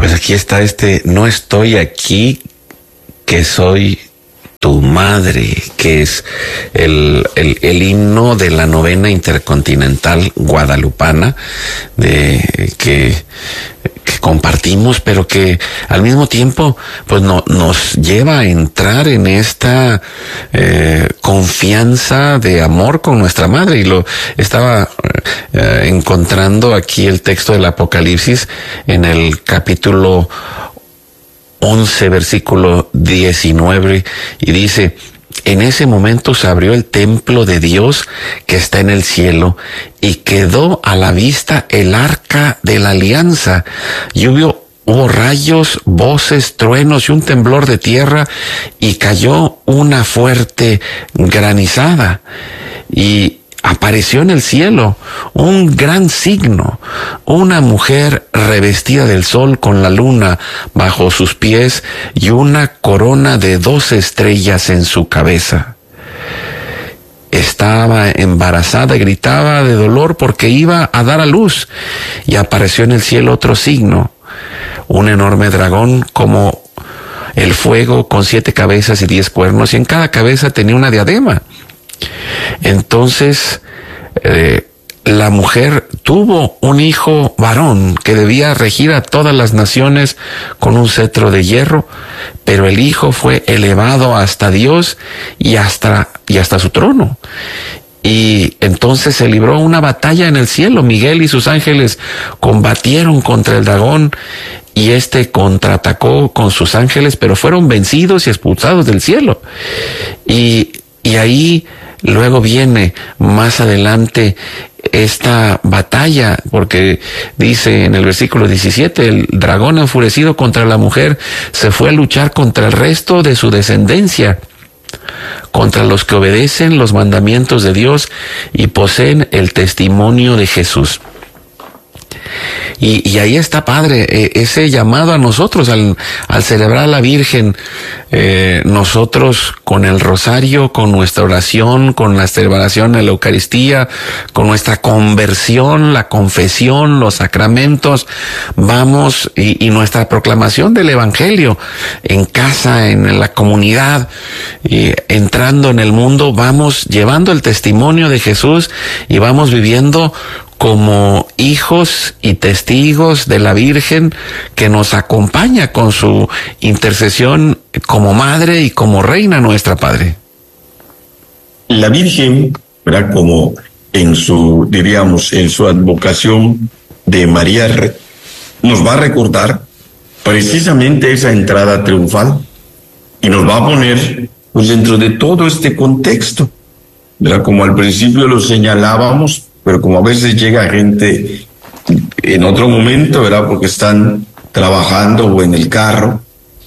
Pues aquí está no estoy aquí, que soy tu madre, que es el himno de la novena intercontinental guadalupana, que compartimos, pero que al mismo tiempo pues nos lleva a entrar en esta confianza de amor con nuestra madre. Y lo estaba encontrando aquí el texto del Apocalipsis en el capítulo 11, versículo 19, y dice: en ese momento se abrió el templo de Dios que está en el cielo, y quedó a la vista el arca de la alianza, y hubo rayos, voces, truenos y un temblor de tierra, y cayó una fuerte granizada, y apareció en el cielo un gran signo: una mujer revestida del sol con la luna bajo sus pies y una corona de 12 estrellas en su cabeza. Estaba embarazada y gritaba de dolor porque iba a dar a luz, y apareció en el cielo otro signo: un enorme dragón como el fuego, con 7 cabezas y 10 cuernos, y en cada cabeza tenía una diadema. Entonces la mujer tuvo un hijo varón que debía regir a todas las naciones con un cetro de hierro, pero el hijo fue elevado hasta Dios y hasta su trono. Y entonces se libró una batalla en el cielo. Miguel y sus ángeles combatieron contra el dragón, y contraatacó con sus ángeles, pero fueron vencidos y expulsados del cielo. Y ahí luego viene más adelante esta batalla, porque dice en el versículo 17: el dragón, enfurecido contra la mujer, se fue a luchar contra el resto de su descendencia, contra los que obedecen los mandamientos de Dios y poseen el testimonio de Jesús. Y ahí está, Padre, ese llamado a nosotros al celebrar a la Virgen, nosotros con el rosario, con nuestra oración, con la celebración de la Eucaristía, con nuestra conversión, la confesión, los sacramentos, vamos, y nuestra proclamación del Evangelio en casa, en la comunidad, y entrando en el mundo, vamos llevando el testimonio de Jesús y vamos viviendo como hijos y testigos de la Virgen, que nos acompaña con su intercesión como madre y como reina nuestra, Padre. La Virgen, ¿verdad?, como en su advocación de María, nos va a recordar precisamente esa entrada triunfal, y nos va a poner pues dentro de todo este contexto, ¿verdad? Como al principio lo señalábamos, pero como a veces llega gente en otro momento, ¿verdad?, porque están trabajando o en el carro,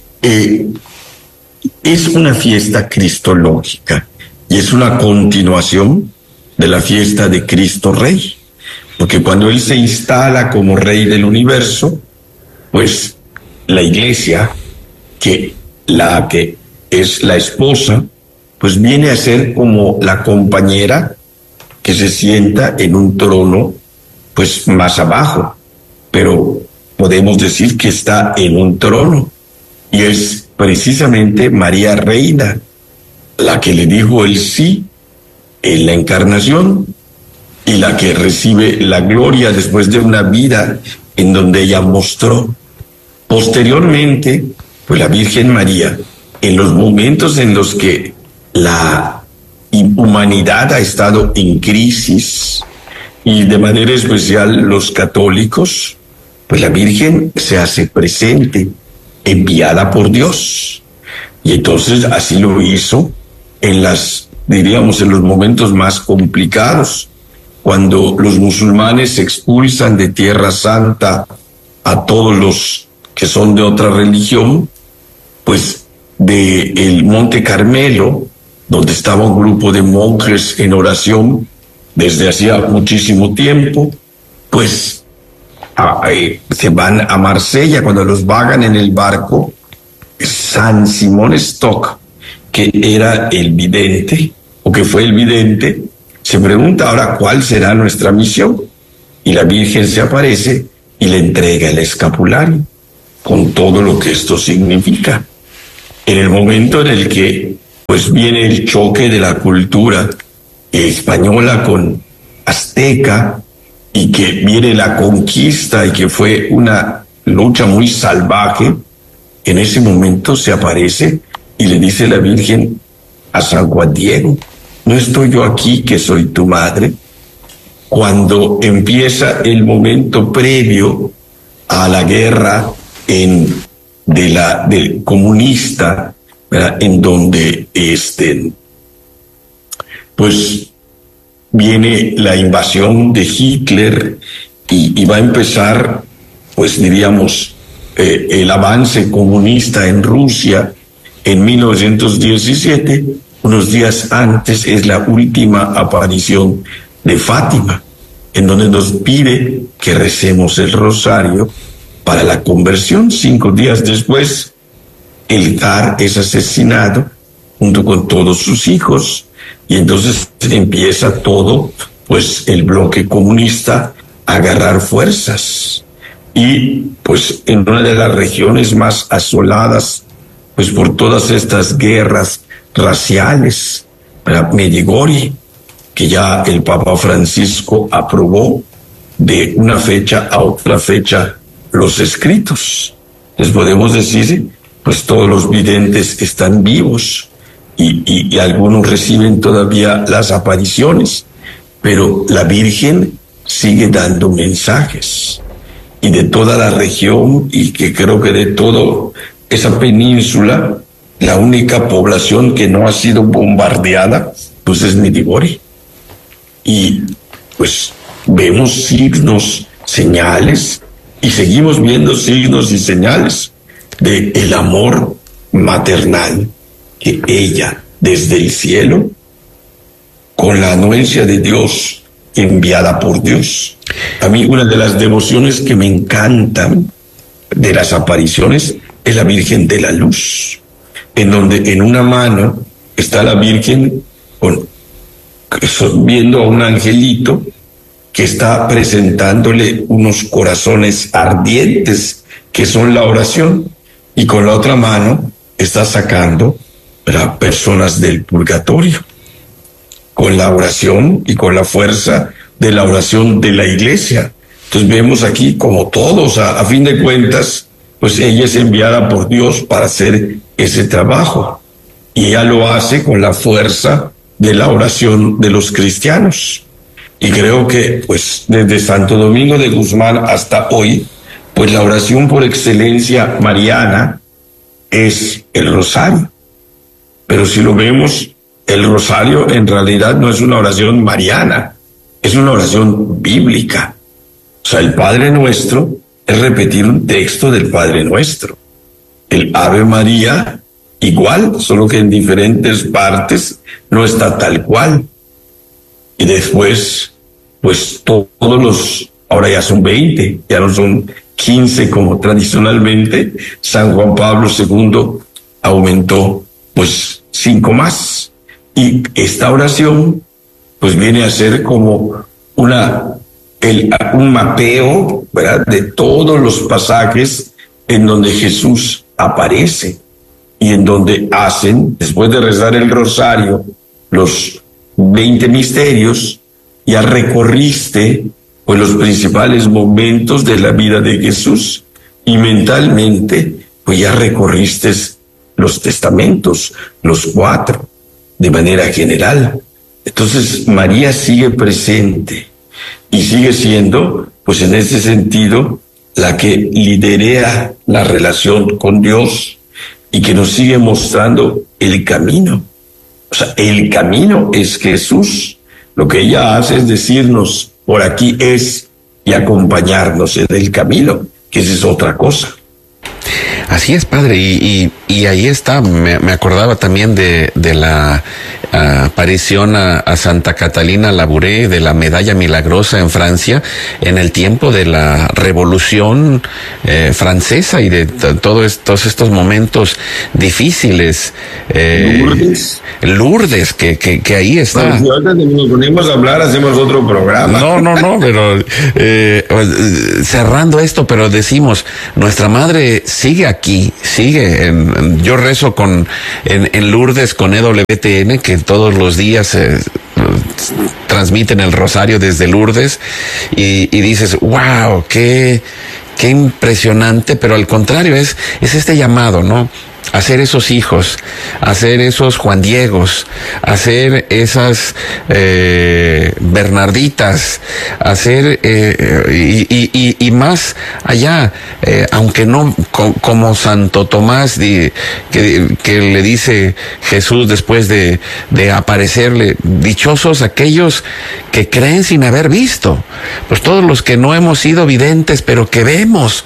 es una fiesta cristológica y es una continuación de la fiesta de Cristo Rey, porque cuando Él se instala como Rey del universo, pues la Iglesia, que es la esposa, pues viene a ser como la compañera que se sienta en un trono pues más abajo, pero podemos decir que está en un trono, y es precisamente María Reina la que le dijo el sí en la encarnación, y la que recibe la gloria después de una vida en donde ella mostró. Posteriormente, pues la Virgen María, en los momentos en los que la humanidad ha estado en crisis, y de manera especial los católicos, pues la Virgen se hace presente, enviada por Dios. Y entonces así lo hizo en en los momentos más complicados, cuando los musulmanes expulsan de Tierra Santa a todos los que son de otra religión, pues del Monte Carmelo, donde estaba un grupo de monjes en oración desde hacía muchísimo tiempo, pues se van a Marsella. Cuando los vagan en el barco, San Simón Stock, que era el vidente, o que fue el vidente, se pregunta: ahora, ¿cuál será nuestra misión? Y la Virgen se aparece y le entrega el escapulario. con todo lo que esto significa. En el momento en el que pues viene el choque de la cultura española con azteca, y que viene la conquista y que fue una lucha muy salvaje, en ese momento se aparece y le dice la Virgen a San Juan Diego: ¿no estoy yo aquí que soy tu madre? Cuando empieza el momento previo a la guerra del comunista, ¿verdad?, en donde pues viene la invasión de Hitler y va a empezar, pues diríamos, el avance comunista en Rusia en 1917. Unos días antes es la última aparición de Fátima, en donde nos pide que recemos el rosario para la conversión. 5 días después, el zar es asesinado junto con todos sus hijos, y entonces empieza todo, pues el bloque comunista a agarrar fuerzas. Y pues en una de las regiones más asoladas, pues por todas estas guerras raciales, Medjugorje, que ya el Papa Francisco aprobó de una fecha a otra fecha los escritos. Les podemos decir, pues todos los videntes están vivos, y algunos reciben todavía las apariciones, pero la Virgen sigue dando mensajes. Y de toda la región, y que creo que de toda esa península, la única población que no ha sido bombardeada, pues es Medjugorje. Y pues vemos signos, señales, y seguimos viendo signos y señales de el amor maternal que ella, desde el cielo, con la anuencia de Dios, enviada por Dios. A mí una de las devociones que me encantan de las apariciones es la Virgen de la Luz, en donde en una mano está la Virgen viendo a un angelito que está presentándole unos corazones ardientes que son la oración, y con la otra mano está sacando a personas del purgatorio, con la oración y con la fuerza de la oración de la Iglesia. Entonces vemos aquí como todos, a fin de cuentas, pues ella es enviada por Dios para hacer ese trabajo, y ella lo hace con la fuerza de la oración de los cristianos. Y creo que pues desde Santo Domingo de Guzmán hasta hoy, pues la oración por excelencia mariana es el rosario. Pero si lo vemos, el rosario en realidad no es una oración mariana, es una oración bíblica. O sea, el Padre Nuestro es repetir un texto del Padre Nuestro. El Ave María igual, solo que en diferentes partes no está tal cual. Y después, pues ahora ya son 20, ya no son 15 como tradicionalmente. San Juan Pablo II aumentó pues 5 más. Y esta oración pues viene a ser como un mapeo, ¿verdad?, de todos los pasajes en donde Jesús aparece, y en donde después de rezar el rosario, los 20 misterios, ya recorriste pues los principales momentos de la vida de Jesús, y mentalmente pues ya recorriste los testamentos, los 4, de manera general. Entonces María sigue presente y sigue siendo, pues en ese sentido, la que lidera la relación con Dios y que nos sigue mostrando el camino. O sea, el camino es Jesús. Lo que ella hace es decirnos, por aquí es, y acompañarnos en el camino, que esa es otra cosa. Así es, padre, y ahí está, me acordaba también de la aparición a Santa Catalina Labouré, de la medalla milagrosa en Francia, en el tiempo de la Revolución francesa y de todos estos momentos difíciles. Lourdes, que ahí está. Bueno, si nos ponemos a hablar, hacemos otro programa. No, pero cerrando esto, pero decimos, nuestra madre sigue aquí, sigue. Yo rezo en Lourdes con EWTN, que todos los días transmiten el rosario desde Lourdes, y dices, wow, qué impresionante, pero al contrario es este llamado, ¿no? Hacer esos hijos, hacer esos Juan Diegos, hacer esas Bernarditas, hacer y más allá, aunque no como Santo Tomás que le dice Jesús después de aparecerle, dichosos aquellos que creen sin haber visto. Pues todos los que no hemos sido videntes, pero que vemos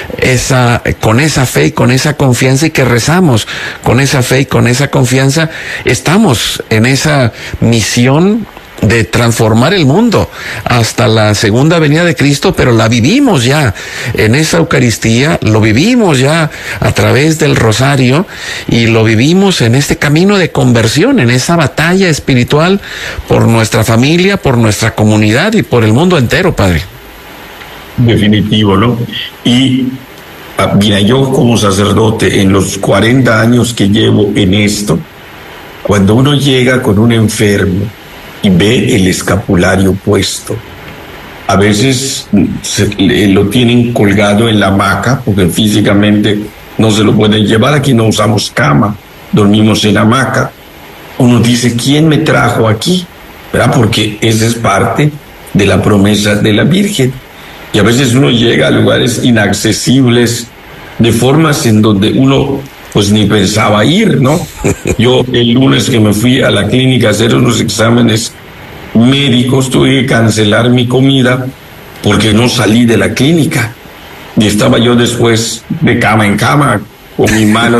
con esa fe y con esa confianza, y que rezamos con esa fe y con esa confianza, estamos en esa misión de transformar el mundo hasta la segunda venida de Cristo, pero la vivimos ya en esa Eucaristía, lo vivimos ya a través del rosario, y lo vivimos en este camino de conversión, en esa batalla espiritual por nuestra familia, por nuestra comunidad y por el mundo entero, padre. Definitivo, ¿no? Y mira, yo como sacerdote, en los 40 años que llevo en esto, cuando uno llega con un enfermo y ve el escapulario puesto, a veces lo tienen colgado en la hamaca, porque físicamente no se lo pueden llevar. Aquí no usamos cama, dormimos en hamaca. Uno dice, ¿quién me trajo aquí? ¿Verdad? Porque esa es parte de la promesa de la Virgen. Y a veces uno llega a lugares inaccesibles, de formas en donde uno pues ni pensaba ir, ¿no? Yo el lunes que me fui a la clínica a hacer unos exámenes médicos, tuve que cancelar mi comida porque no salí de la clínica. Y estaba yo después de cama en cama, con mi mano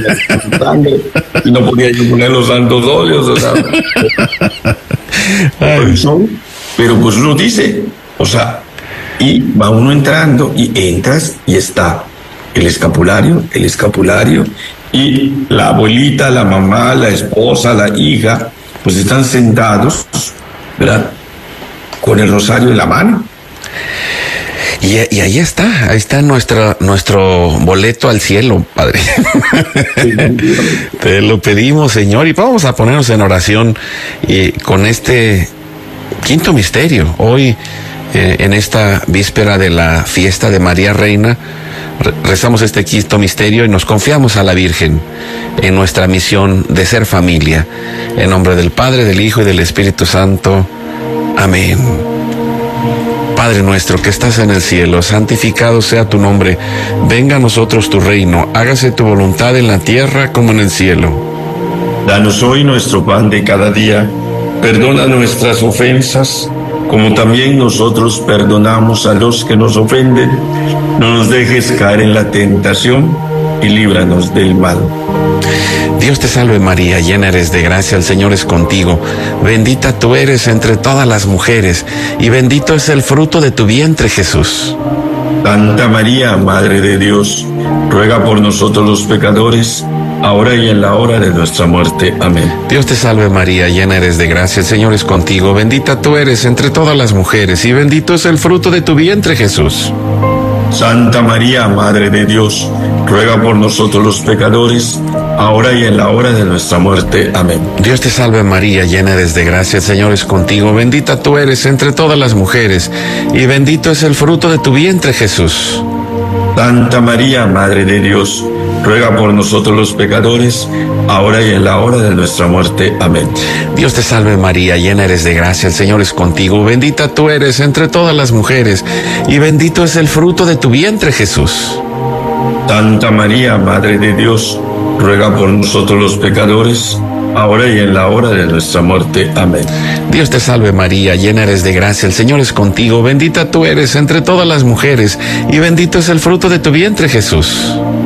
y no podía yo poner los santos óleos, o sea. Pero pues uno dice, o sea, y va uno entrando y entras y está el escapulario, y la abuelita, la mamá, la esposa, la hija, pues están sentados, ¿verdad? Con el rosario en la mano. Y ahí está nuestro boleto al cielo, padre. Te lo pedimos, Señor, y vamos a ponernos en oración con este quinto misterio. Hoy, en esta víspera de la fiesta de María Reina, rezamos este quinto misterio y nos confiamos a la Virgen en nuestra misión de ser familia. En nombre del Padre, del Hijo y del Espíritu Santo. Amén. Padre nuestro que estás en el cielo, santificado sea tu nombre. Venga a nosotros tu reino. Hágase tu voluntad en la tierra como en el cielo. Danos hoy nuestro pan de cada día. Perdona nuestras ofensas, como también nosotros perdonamos a los que nos ofenden. No nos dejes caer en la tentación y líbranos del mal. Dios te salve María, llena eres de gracia, el Señor es contigo. Bendita tú eres entre todas las mujeres, y bendito es el fruto de tu vientre, Jesús. Santa María, Madre de Dios, ruega por nosotros los pecadores, ahora y en la hora de nuestra muerte. Amén. Dios te salve María, llena eres de gracia, el Señor es contigo. Bendita tú eres entre todas las mujeres, y bendito es el fruto de tu vientre, Jesús. Santa María, Madre de Dios, ruega por nosotros los pecadores, ahora y en la hora de nuestra muerte. Amén. Dios te salve María, llena eres de gracia, el Señor es contigo. Bendita tú eres entre todas las mujeres, y bendito es el fruto de tu vientre, Jesús. Santa María, Madre de Dios, ruega por nosotros los pecadores, ahora y en la hora de nuestra muerte. Amén. Dios te salve María, llena eres de gracia, el Señor es contigo. Bendita tú eres entre todas las mujeres, y bendito es el fruto de tu vientre, Jesús. Santa María, Madre de Dios, ruega por nosotros los pecadores, ahora y en la hora de nuestra muerte. Amén. Dios te salve María, llena eres de gracia, el Señor es contigo. Bendita tú eres entre todas las mujeres, y bendito es el fruto de tu vientre, Jesús.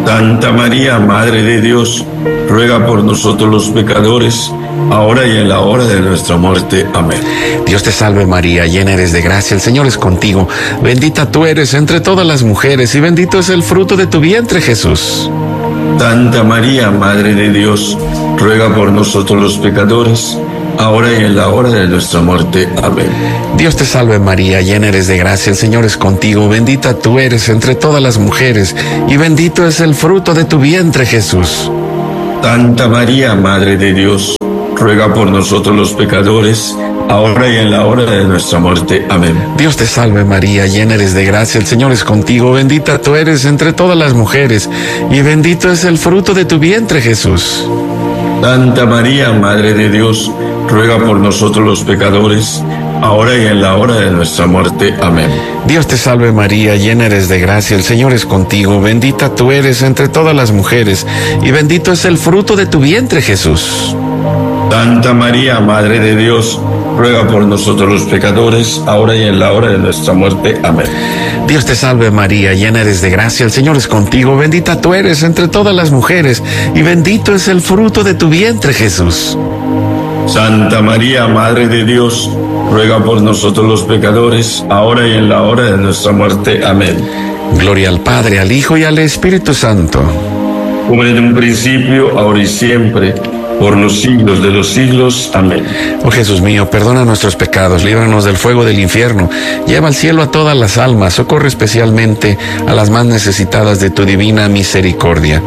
Santa María, Madre de Dios, ruega por nosotros los pecadores, ahora y en la hora de nuestra muerte. Amén. Dios te salve María, llena eres de gracia, el Señor es contigo. Bendita tú eres entre todas las mujeres y bendito es el fruto de tu vientre, Jesús. Santa María, Madre de Dios, ruega por nosotros los pecadores, ahora y en la hora de nuestra muerte. Amén. Dios te salve María, llena eres de gracia, el Señor es contigo. Bendita tú eres entre todas las mujeres y bendito es el fruto de tu vientre, Jesús. Santa María, Madre de Dios, ruega por nosotros los pecadores, ahora y en la hora de nuestra muerte. Amén. Dios te salve María, llena eres de gracia, el Señor es contigo. Bendita tú eres entre todas las mujeres y bendito es el fruto de tu vientre, Jesús. Santa María, Madre de Dios, ruega por nosotros los pecadores, ahora y en la hora de nuestra muerte. Amén. Dios te salve María, llena eres de gracia, el Señor es contigo. Bendita tú eres entre todas las mujeres y bendito es el fruto de tu vientre, Jesús. Santa María, Madre de Dios, ruega por nosotros los pecadores, ahora y en la hora de nuestra muerte. Amén. Dios te salve María, llena eres de gracia, el Señor es contigo. Bendita tú eres entre todas las mujeres y bendito es el fruto de tu vientre, Jesús. Santa María, Madre de Dios, ruega por nosotros los pecadores, ahora y en la hora de nuestra muerte. Amén. Gloria al Padre, al Hijo y al Espíritu Santo. Como en un principio, ahora y siempre, por los siglos de los siglos. Amén. Oh Jesús mío, perdona nuestros pecados, líbranos del fuego del infierno, lleva al cielo a todas las almas, socorre especialmente a las más necesitadas de tu divina misericordia.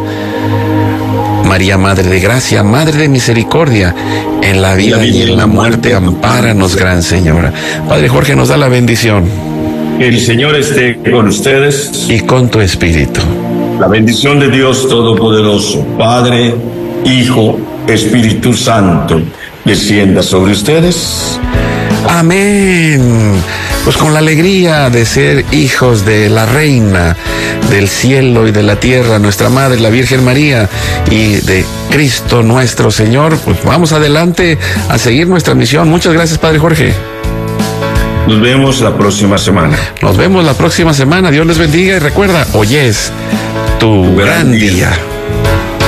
María, Madre de Gracia, Madre de Misericordia, en la vida y en la muerte, ampáranos, Gran Señora. Padre Jorge nos da la bendición. Que el Señor esté con ustedes. Y con tu espíritu. La bendición de Dios Todopoderoso, Padre, Hijo, Espíritu Santo, descienda sobre ustedes. Amén. Pues con la alegría de ser hijos de la Reina del cielo y de la tierra, nuestra Madre, la Virgen María, y de Cristo nuestro Señor, pues vamos adelante a seguir nuestra misión. Muchas gracias, Padre Jorge. Nos vemos la próxima semana. Nos vemos la próxima semana. Dios les bendiga y recuerda, hoy es tu gran día.